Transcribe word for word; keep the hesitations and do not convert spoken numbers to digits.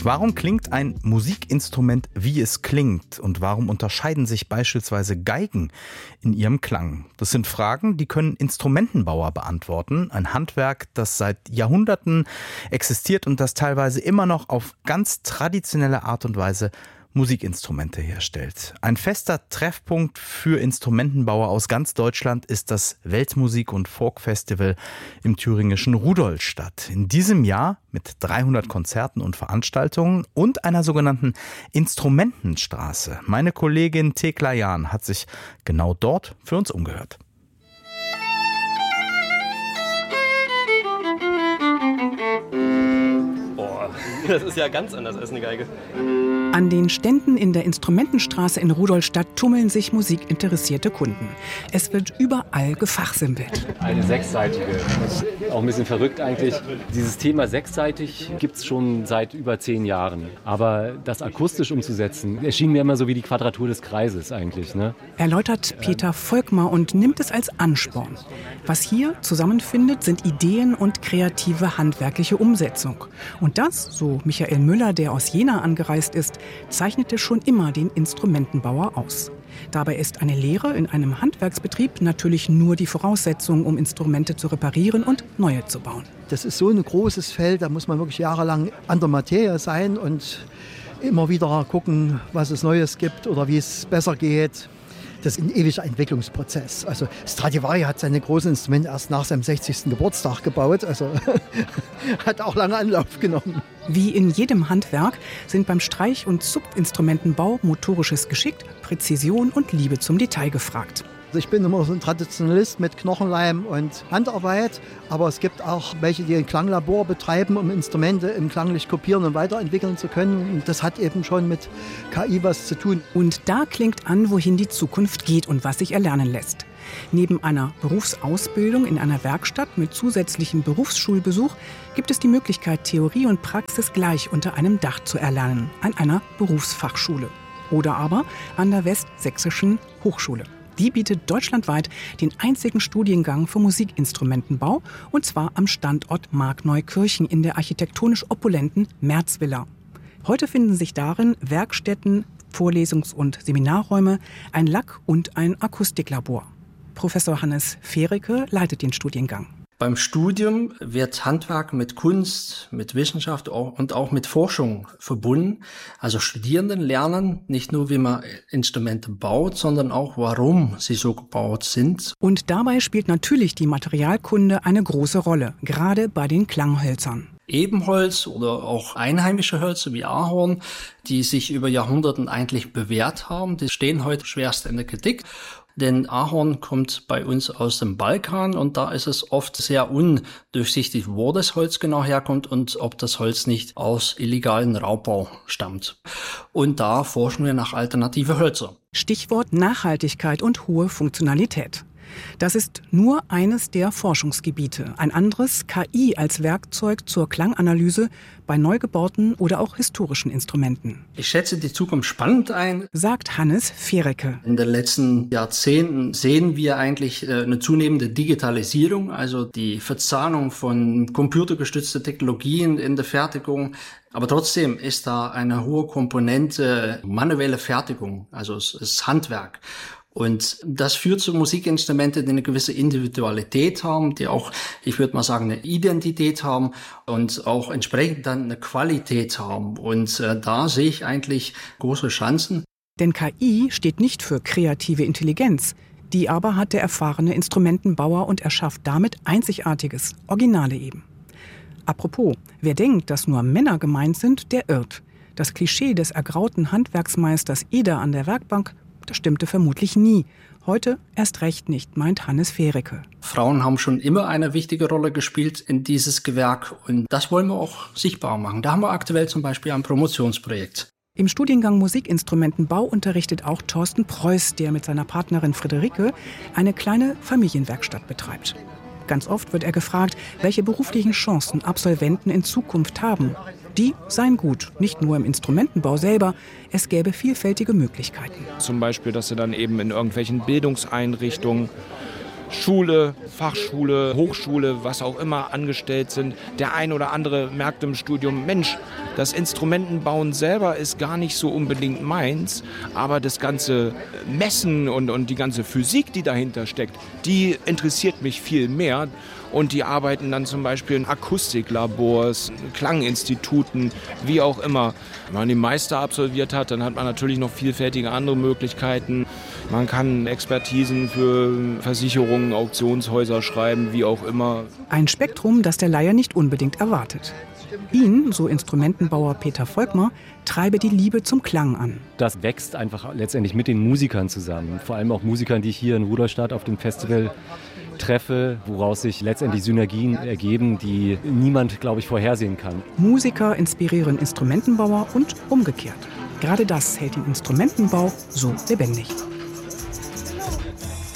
Warum klingt ein Musikinstrument, wie es klingt? Und warum unterscheiden sich beispielsweise Geigen in ihrem Klang? Das sind Fragen, die können Instrumentenbauer beantworten. Ein Handwerk, das seit Jahrhunderten existiert und das teilweise immer noch auf ganz traditionelle Art und Weise Musikinstrumente herstellt. Ein fester Treffpunkt für Instrumentenbauer aus ganz Deutschland ist das Weltmusik- und Folkfestival im thüringischen Rudolstadt. In diesem Jahr mit dreihundert Konzerten und Veranstaltungen und einer sogenannten Instrumentenstraße. Meine Kollegin Thekla Jahn hat sich genau dort für uns umgehört. Boah, das ist ja ganz anders als eine Geige. An den Ständen in der Instrumentenstraße in Rudolstadt tummeln sich musikinteressierte Kunden. Es wird überall gefachsimpelt. Eine sechsseitige. Das ist auch ein bisschen verrückt eigentlich. Dieses Thema sechsseitig gibt es schon seit über zehn Jahren. Aber das akustisch umzusetzen, erschien mir immer so wie die Quadratur des Kreises eigentlich. Ne? Erläutert Peter Volkmar und nimmt es als Ansporn. Was hier zusammenfindet, sind Ideen und kreative handwerkliche Umsetzung. Und das, so Michael Müller, der aus Jena angereist ist, zeichnete schon immer den Instrumentenbauer aus. Dabei ist eine Lehre in einem Handwerksbetrieb natürlich nur die Voraussetzung, um Instrumente zu reparieren und neue zu bauen. Das ist so ein großes Feld, da muss man wirklich jahrelang an der Materie sein und immer wieder gucken, was es Neues gibt oder wie es besser geht. Das ist ein ewiger Entwicklungsprozess. Also Stradivari hat seine großen Instrumente erst nach seinem sechzigsten Geburtstag gebaut. Also hat auch lange Anlauf genommen. Wie in jedem Handwerk sind beim Streich- und Zupfinstrumentenbau motorisches Geschick, Präzision und Liebe zum Detail gefragt. Also ich bin immer so ein Traditionalist mit Knochenleim und Handarbeit, aber es gibt auch welche, die ein Klanglabor betreiben, um Instrumente im klanglich kopieren und weiterentwickeln zu können. Und das hat eben schon mit K I was zu tun. Und da klingt an, wohin die Zukunft geht und was sich erlernen lässt. Neben einer Berufsausbildung in einer Werkstatt mit zusätzlichem Berufsschulbesuch gibt es die Möglichkeit, Theorie und Praxis gleich unter einem Dach zu erlernen, an einer Berufsfachschule. Oder aber an der Westsächsischen Hochschule. Die bietet deutschlandweit den einzigen Studiengang für Musikinstrumentenbau, und zwar am Standort Markneukirchen in der architektonisch opulenten Märzvilla. Heute finden sich darin Werkstätten, Vorlesungs- und Seminarräume, ein Lack- und ein Akustiklabor. Professor Hannes Fehreke leitet den Studiengang. Beim Studium wird Handwerk mit Kunst, mit Wissenschaft und auch mit Forschung verbunden. Also Studierenden lernen nicht nur, wie man Instrumente baut, sondern auch, warum sie so gebaut sind. Und dabei spielt natürlich die Materialkunde eine große Rolle, gerade bei den Klanghölzern. Ebenholz oder auch einheimische Hölzer wie Ahorn, die sich über Jahrhunderten eigentlich bewährt haben, die stehen heute schwerst in der Kritik. Denn Ahorn kommt bei uns aus dem Balkan und da ist es oft sehr undurchsichtig, wo das Holz genau herkommt und ob das Holz nicht aus illegalen Raubbau stammt. Und da forschen wir nach alternative Hölzer. Stichwort Nachhaltigkeit und hohe Funktionalität. Das ist nur eines der Forschungsgebiete. Ein anderes, K I als Werkzeug zur Klanganalyse bei neu gebauten oder auch historischen Instrumenten. Ich schätze die Zukunft spannend ein, sagt Hannes Fehreke. In den letzten Jahrzehnten sehen wir eigentlich eine zunehmende Digitalisierung, also die Verzahnung von computergestützten Technologien in der Fertigung. Aber trotzdem ist da eine hohe Komponente manuelle Fertigung, also das Handwerk. Und das führt zu Musikinstrumenten, die eine gewisse Individualität haben, die auch, ich würde mal sagen, eine Identität haben und auch entsprechend dann eine Qualität haben. Und äh, da sehe ich eigentlich große Chancen. Denn K I steht nicht für kreative Intelligenz. Die aber hat der erfahrene Instrumentenbauer und erschafft damit Einzigartiges, Originale eben. Apropos, wer denkt, dass nur Männer gemeint sind, der irrt. Das Klischee des ergrauten Handwerksmeisters Eder an der Werkbank, das stimmte vermutlich nie. Heute erst recht nicht, meint Hannes Fehreke. Frauen haben schon immer eine wichtige Rolle gespielt in dieses Gewerk und das wollen wir auch sichtbar machen. Da haben wir aktuell zum Beispiel ein Promotionsprojekt. Im Studiengang Musikinstrumentenbau unterrichtet auch Thorsten Preuß, der mit seiner Partnerin Friederike eine kleine Familienwerkstatt betreibt. Ganz oft wird er gefragt, welche beruflichen Chancen Absolventen in Zukunft haben. Die seien gut, nicht nur im Instrumentenbau selber, es gäbe vielfältige Möglichkeiten. Zum Beispiel, dass sie dann eben in irgendwelchen Bildungseinrichtungen Schule, Fachschule, Hochschule, was auch immer angestellt sind. Der ein oder andere merkt im Studium, Mensch, das Instrumentenbauen selber ist gar nicht so unbedingt meins, aber das ganze Messen und, und die ganze Physik, die dahinter steckt, die interessiert mich viel mehr. Und die arbeiten dann zum Beispiel in Akustiklabors, Klanginstituten, wie auch immer. Wenn man den Meister absolviert hat, dann hat man natürlich noch vielfältige andere Möglichkeiten. Man kann Expertisen für Versicherungen, Auktionshäuser schreiben, wie auch immer. Ein Spektrum, das der Laie nicht unbedingt erwartet. Ihn, so Instrumentenbauer Peter Volkmar, treibe die Liebe zum Klang an. Das wächst einfach letztendlich mit den Musikern zusammen. Vor allem auch Musikern, die ich hier in Rudolstadt auf dem Festival treffe, woraus sich letztendlich Synergien ergeben, die niemand, glaube ich, vorhersehen kann. Musiker inspirieren Instrumentenbauer und umgekehrt. Gerade das hält den Instrumentenbau so lebendig.